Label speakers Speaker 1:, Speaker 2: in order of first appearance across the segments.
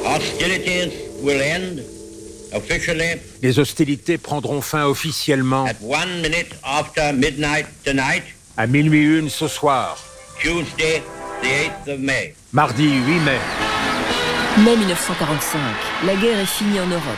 Speaker 1: Hostilities will end officially.
Speaker 2: Les hostilités prendront fin officiellement
Speaker 1: At 1 minute after midnight tonight.
Speaker 2: À minuit 1 ce soir.
Speaker 1: Tuesday, the 8th of May.
Speaker 2: Mardi 8 mai.
Speaker 3: Mai 1945, la guerre est finie en Europe.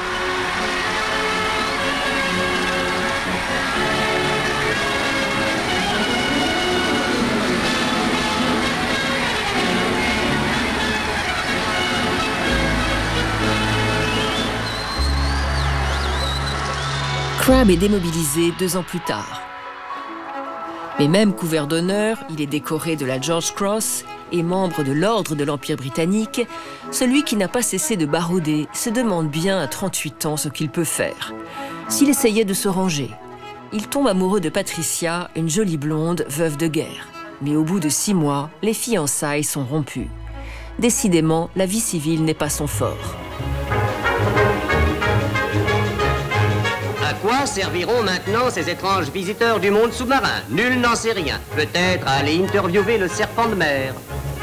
Speaker 3: Crabb est démobilisé 2 ans plus tard. Mais même couvert d'honneur, il est décoré de la George Cross et membre de l'Ordre de l'Empire britannique. Celui qui n'a pas cessé de barouder se demande bien à 38 ans ce qu'il peut faire. S'il essayait de se ranger, il tombe amoureux de Patricia, une jolie blonde veuve de guerre. Mais au bout de 6 mois, les fiançailles sont rompues. Décidément, la vie civile n'est pas son fort.
Speaker 4: À quoi serviront maintenant ces étranges visiteurs du monde sous-marin? Nul n'en sait rien. Peut-être à aller interviewer le serpent de mer.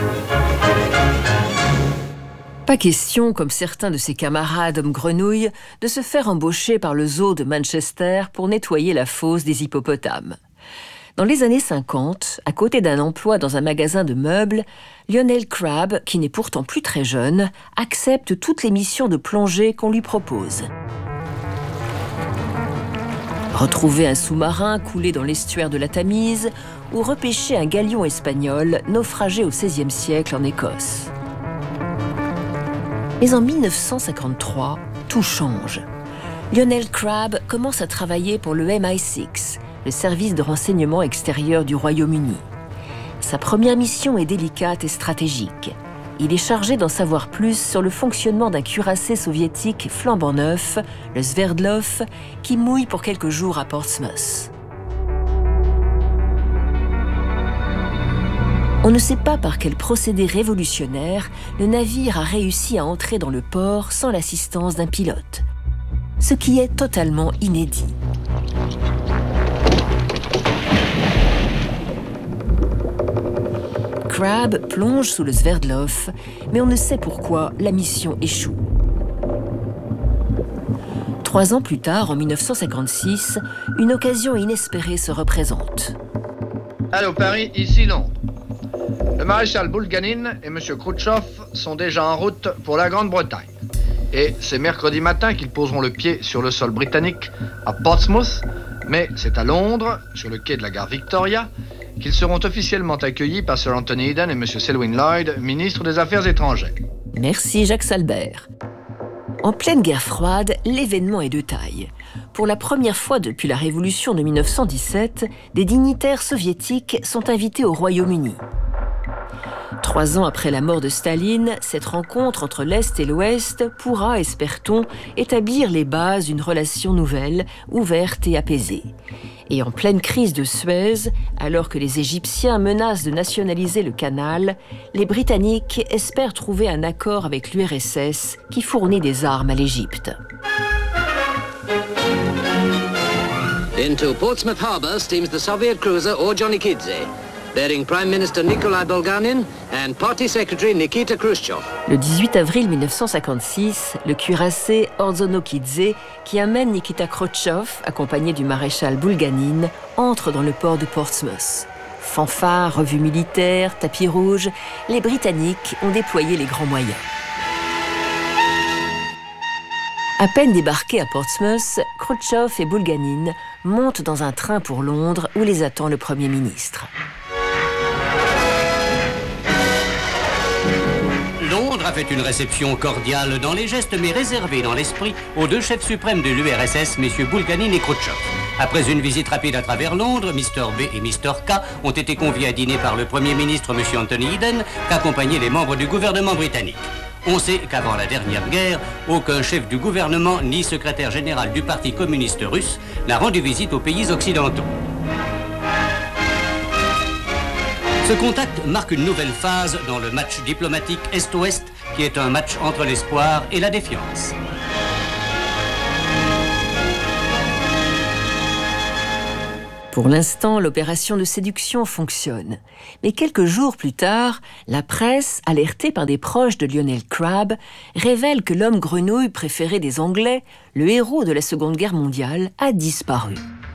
Speaker 3: Pas question, comme certains de ses camarades hommes grenouilles, de se faire embaucher par le zoo de Manchester pour nettoyer la fosse des hippopotames. Dans les années 50, à côté d'un emploi dans un magasin de meubles, Lionel Crabb, qui n'est pourtant plus très jeune, accepte toutes les missions de plongée qu'on lui propose. Retrouver un sous-marin coulé dans l'estuaire de la Tamise ou repêcher un galion espagnol naufragé au XVIe siècle en Écosse. Mais en 1953, tout change. Lionel Crabb commence à travailler pour le MI6, le service de renseignement extérieur du Royaume-Uni. Sa première mission est délicate et stratégique. Il est chargé d'en savoir plus sur le fonctionnement d'un cuirassé soviétique flambant neuf, le Sverdlov, qui mouille pour quelques jours à Portsmouth. On ne sait pas par quel procédé révolutionnaire le navire a réussi à entrer dans le port sans l'assistance d'un pilote, ce qui est totalement inédit. Crabb plonge sous le Sverdlov, mais on ne sait pourquoi la mission échoue. 3 ans plus tard, en 1956, une occasion inespérée se représente.
Speaker 5: Allô Paris, ici Londres. Le maréchal Bulganin et M. Khrouchtchev sont déjà en route pour la Grande-Bretagne. Et c'est mercredi matin qu'ils poseront le pied sur le sol britannique à Portsmouth, mais c'est à Londres, sur le quai de la gare Victoria, qu'ils seront officiellement accueillis par Sir Anthony Eden et M. Selwyn Lloyd, ministre des Affaires étrangères.
Speaker 3: Merci Jacques Salbert. En pleine guerre froide, l'événement est de taille. Pour la première fois depuis la Révolution de 1917, des dignitaires soviétiques sont invités au Royaume-Uni. 3 ans après la mort de Staline, cette rencontre entre l'Est et l'Ouest pourra, espère-t-on, établir les bases d'une relation nouvelle, ouverte et apaisée. Et en pleine crise de Suez, alors que les Égyptiens menacent de nationaliser le canal, les Britanniques espèrent trouver un accord avec l'URSS qui fournit des armes à l'Égypte.
Speaker 6: Into Portsmouth Harbour steams the Soviet cruiser Ordzhonikidze, bearing Prime Minister Nikolai Bulganin and Party Secretary Nikita Khrouchtchev.
Speaker 3: Le 18 avril 1956, le cuirassé Ordzhonikidze, qui amène Nikita Khrouchtchev, accompagné du maréchal Bulganin, entre dans le port de Portsmouth. Fanfares, revues militaires, tapis rouges, les Britanniques ont déployé les grands moyens. À peine débarqués à Portsmouth, Khrouchtchev et Bulganin montent dans un train pour Londres où les attend le Premier ministre.
Speaker 7: Londres a fait une réception cordiale dans les gestes mais réservée dans l'esprit aux 2 chefs suprêmes de l'URSS, messieurs Bulganin et Khrouchtchev. Après une visite rapide à travers Londres, Mr. B et Mr. K ont été conviés à dîner par le Premier ministre, M. Anthony Eden, qu'accompagnaient les membres du gouvernement britannique. On sait qu'avant la dernière guerre, aucun chef du gouvernement ni secrétaire général du Parti communiste russe n'a rendu visite aux pays occidentaux. Ce contact marque une nouvelle phase dans le match diplomatique Est-Ouest, qui est un match entre l'espoir et la défiance.
Speaker 3: Pour l'instant, l'opération de séduction fonctionne. Mais quelques jours plus tard, la presse, alertée par des proches de Lionel Crabb, révèle que l'homme grenouille préféré des Anglais, le héros de la Seconde Guerre mondiale, a disparu.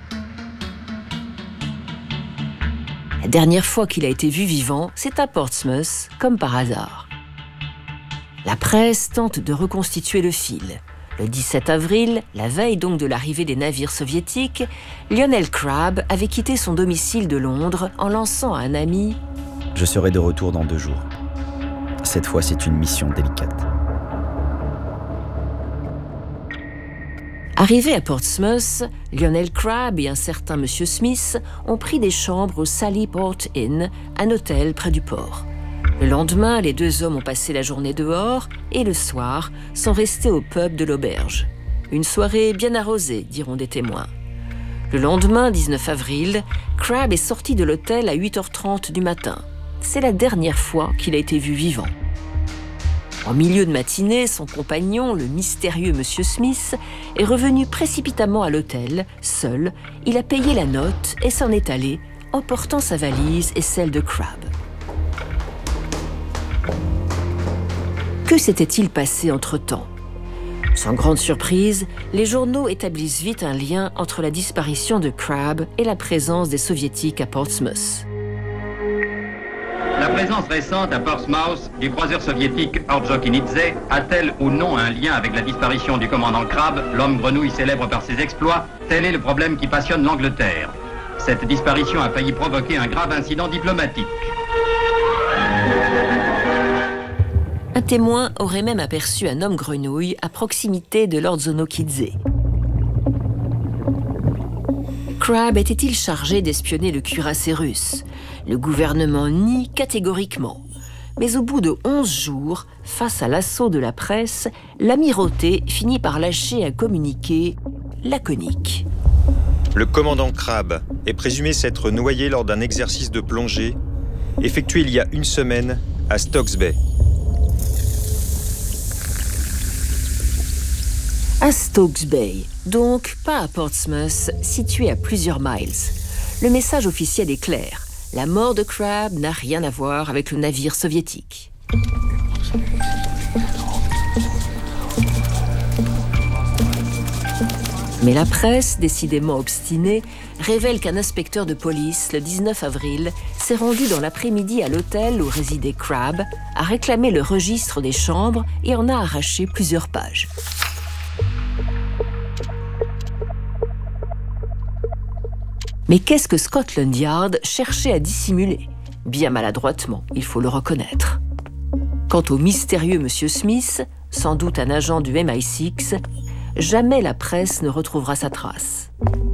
Speaker 3: La dernière fois qu'il a été vu vivant, c'est à Portsmouth, comme par hasard. La presse tente de reconstituer le fil. Le 17 avril, la veille donc de l'arrivée des navires soviétiques, Lionel Crabb avait quitté son domicile de Londres en lançant à un ami
Speaker 8: « Je serai de retour dans 2 jours. Cette fois, c'est une mission délicate. »
Speaker 3: Arrivé à Portsmouth, Lionel Crabb et un certain Monsieur Smith ont pris des chambres au Sallyport Inn, un hôtel près du port. Le lendemain, les 2 hommes ont passé la journée dehors et le soir sont restés au pub de l'auberge. Une soirée bien arrosée, diront des témoins. Le lendemain, 19 avril, Crabb est sorti de l'hôtel à 8h30 du matin. C'est la dernière fois qu'il a été vu vivant. En milieu de matinée, son compagnon, le mystérieux Monsieur Smith, est revenu précipitamment à l'hôtel, seul. Il a payé la note et s'en est allé, emportant sa valise et celle de Crabb. Que s'était-il passé entre-temps ? Sans grande surprise, les journaux établissent vite un lien entre la disparition de Crabb et la présence des Soviétiques à Portsmouth.
Speaker 9: La présence récente à Portsmouth du croiseur soviétique Orjokinidze a-t-elle ou non un lien avec la disparition du commandant Crabb, l'homme grenouille célèbre par ses exploits ? Tel est le problème qui passionne l'Angleterre. Cette disparition a failli provoquer un grave incident diplomatique.
Speaker 3: Un témoin aurait même aperçu un homme grenouille à proximité de Lord Zonokidze. Crabb était-il chargé d'espionner le cuirassé russe ? Le gouvernement nie catégoriquement. Mais au bout de 11 jours, face à l'assaut de la presse, l'amirauté finit par lâcher un communiqué laconique.
Speaker 10: Le commandant Crabb est présumé s'être noyé lors d'un exercice de plongée effectué il y a 1 semaine à Stokes Bay.
Speaker 3: À Stokes Bay, donc pas à Portsmouth, situé à plusieurs miles. Le message officiel est clair. La mort de Crabb n'a rien à voir avec le navire soviétique. Mais la presse, décidément obstinée, révèle qu'un inspecteur de police, le 19 avril, s'est rendu dans l'après-midi à l'hôtel où résidait Crabb, a réclamé le registre des chambres et en a arraché plusieurs pages. Mais qu'est-ce que Scotland Yard cherchait à dissimuler ? Bien maladroitement, il faut le reconnaître. Quant au mystérieux Monsieur Smith, sans doute un agent du MI6, jamais la presse ne retrouvera sa trace.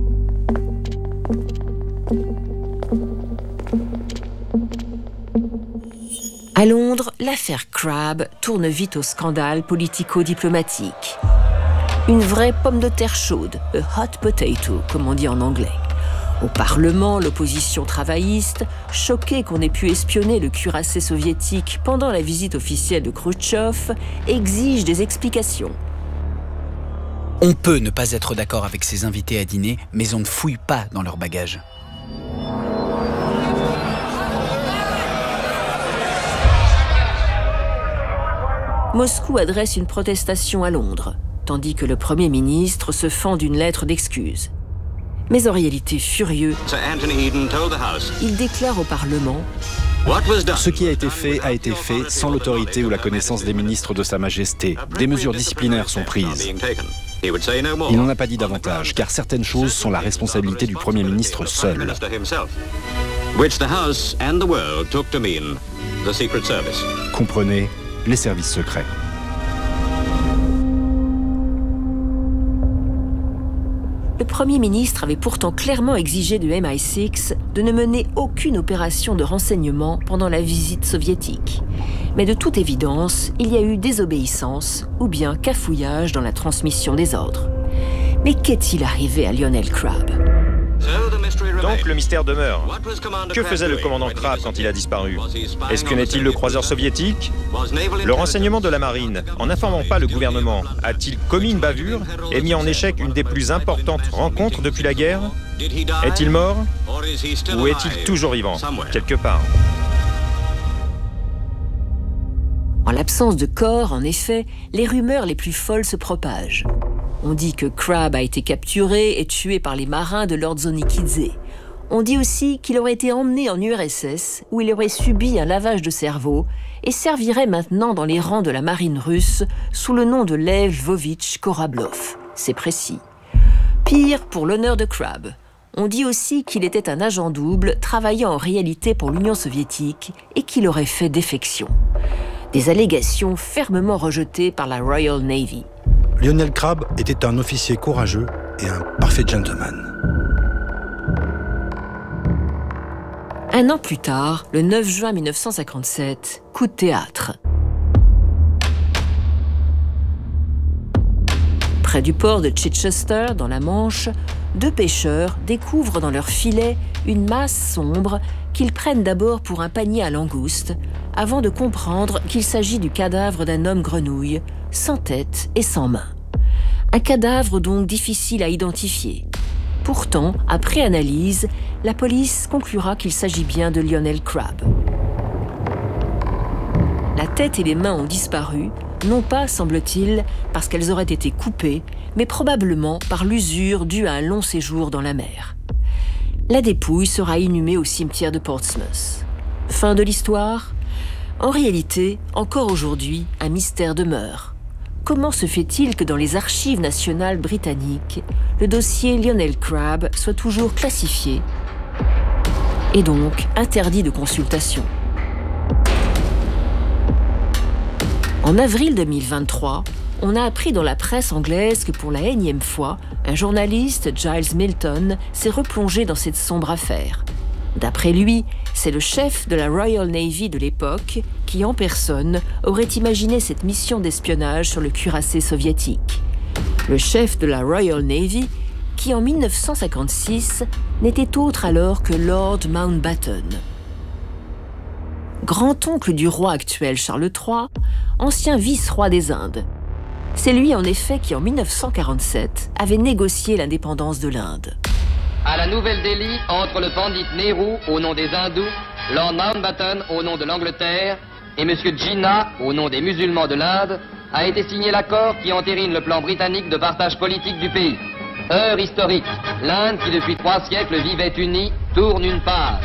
Speaker 3: À Londres, l'affaire Crabb tourne vite au scandale politico-diplomatique. Une vraie pomme de terre chaude, a hot potato, comme on dit en anglais. Au Parlement, l'opposition travailliste, choquée qu'on ait pu espionner le cuirassé soviétique pendant la visite officielle de Khrouchtchev, exige des explications.
Speaker 11: On peut ne pas être d'accord avec ses invités à dîner, mais on ne fouille pas dans leurs bagages.
Speaker 3: Moscou adresse une protestation à Londres, tandis que le Premier ministre se fend d'une lettre d'excuses. Mais en réalité furieux, il déclare au Parlement
Speaker 12: « Ce qui a été fait sans l'autorité ou la connaissance des ministres de Sa Majesté. Des mesures disciplinaires sont prises. » Il n'en a pas dit davantage, car certaines choses sont la responsabilité du Premier ministre seul. Comprenez, les services secrets.
Speaker 3: Le Premier ministre avait pourtant clairement exigé de MI6 de ne mener aucune opération de renseignement pendant la visite soviétique. Mais de toute évidence, il y a eu désobéissance ou bien cafouillage dans la transmission des ordres. Mais qu'est-il arrivé à Lionel Crabb ?
Speaker 10: Donc le mystère demeure. Que faisait le commandant Crabbe quand il a disparu? Est-ce que n'est-il le croiseur soviétique? Le renseignement de la marine, en n'informant pas le gouvernement, a-t-il commis une bavure et mis en échec une des plus importantes rencontres depuis la guerre? Est-il mort? Ou est-il toujours vivant, quelque part?
Speaker 3: En l'absence de corps, en effet, les rumeurs les plus folles se propagent. On dit que Crabbe a été capturé et tué par les marins de Lord Zonikidze. On dit aussi qu'il aurait été emmené en URSS, où il aurait subi un lavage de cerveau et servirait maintenant dans les rangs de la marine russe sous le nom de Lev Lvovitch Kораblov. C'est précis. Pire, pour l'honneur de Crabbe, on dit aussi qu'il était un agent double travaillant en réalité pour l'Union soviétique et qu'il aurait fait défection. Des allégations fermement rejetées par la Royal Navy.
Speaker 13: Lionel Crabbe était un officier courageux et un parfait gentleman.
Speaker 3: Un an plus tard, le 9 juin 1957, coup de théâtre. Près du port de Chichester, dans la Manche, deux pêcheurs découvrent dans leur filet une masse sombre qu'ils prennent d'abord pour un panier à langoustes, avant de comprendre qu'il s'agit du cadavre d'un homme grenouille, sans tête et sans main. Un cadavre donc difficile à identifier. Pourtant, après analyse, la police conclura qu'il s'agit bien de Lionel Crabbe. La tête et les mains ont disparu, non pas, semble-t-il, parce qu'elles auraient été coupées, mais probablement par l'usure due à un long séjour dans la mer. La dépouille sera inhumée au cimetière de Portsmouth. Fin de l'histoire? En réalité, encore aujourd'hui, un mystère demeure. Comment se fait-il que dans les archives nationales britanniques, le dossier Lionel Crabbe soit toujours classifié et donc interdit de consultation? En avril 2023, on a appris dans la presse anglaise que pour la énième fois, un journaliste, Giles Milton, s'est replongé dans cette sombre affaire. D'après lui, c'est le chef de la Royal Navy de l'époque qui, en personne, aurait imaginé cette mission d'espionnage sur le cuirassé soviétique. Le chef de la Royal Navy, qui en 1956 n'était autre alors que Lord Mountbatten. Grand-oncle du roi actuel Charles III, ancien vice-roi des Indes. C'est lui en effet qui en 1947 avait négocié l'indépendance de l'Inde.
Speaker 14: À la Nouvelle-Delhi, entre le pandit Nehru au nom des hindous, Lord Mountbatten au nom de l'Angleterre et M. Jinnah au nom des musulmans de l'Inde, a été signé l'accord qui entérine le plan britannique de partage politique du pays. Heure historique, l'Inde qui depuis 3 siècles vivait unie tourne une page.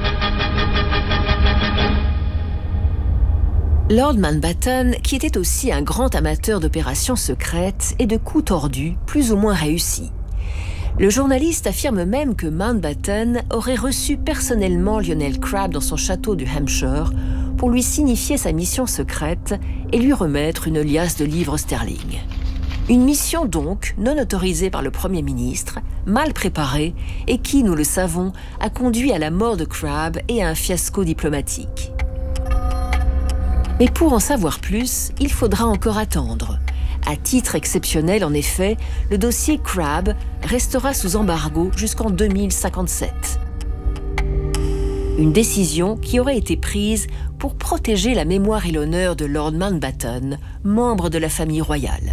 Speaker 3: Lord Mountbatten, qui était aussi un grand amateur d'opérations secrètes et de coups tordus plus ou moins réussis. Le journaliste affirme même que Mountbatten aurait reçu personnellement Lionel Crabbe dans son château du Hampshire pour lui signifier sa mission secrète et lui remettre une liasse de livres sterling. Une mission donc non autorisée par le Premier ministre, mal préparée et qui, nous le savons, a conduit à la mort de Crabbe et à un fiasco diplomatique. Mais pour en savoir plus, il faudra encore attendre. À titre exceptionnel, en effet, le dossier Crabbe restera sous embargo jusqu'en 2057. Une décision qui aurait été prise pour protéger la mémoire et l'honneur de Lord Mountbatten, membre de la famille royale.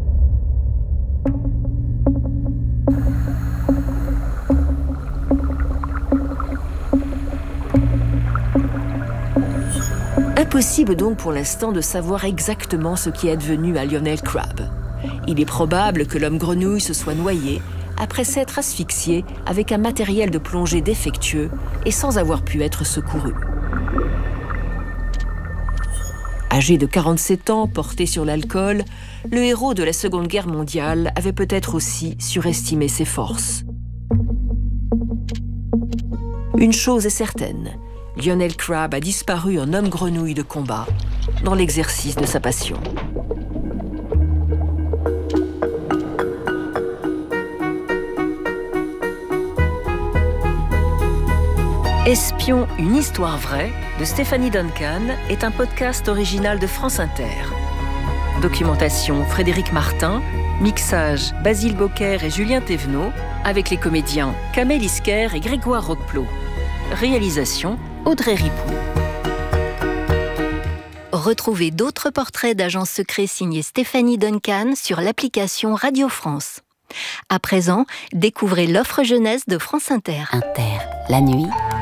Speaker 3: Impossible donc pour l'instant de savoir exactement ce qui est advenu à Lionel Crabbe. Il est probable que l'homme grenouille se soit noyé après s'être asphyxié avec un matériel de plongée défectueux et sans avoir pu être secouru. Âgé de 47 ans, porté sur l'alcool, le héros de la Seconde Guerre mondiale avait peut-être aussi surestimé ses forces. Une chose est certaine, Lionel Crabbe a disparu en homme grenouille de combat dans l'exercice de sa passion. Espion, une histoire vraie de Stéphanie Duncan est un podcast original de France Inter. Documentation Frédéric Martin, mixage Basile Bocquer et Julien Thévenot, avec les comédiens Kamel Isker et Grégoire Roqueplot. Réalisation Audrey Ripoux.
Speaker 15: Retrouvez d'autres portraits d'agents secrets signés Stéphanie Duncan sur l'application Radio France. À présent, découvrez l'offre jeunesse de France Inter.
Speaker 16: La nuit,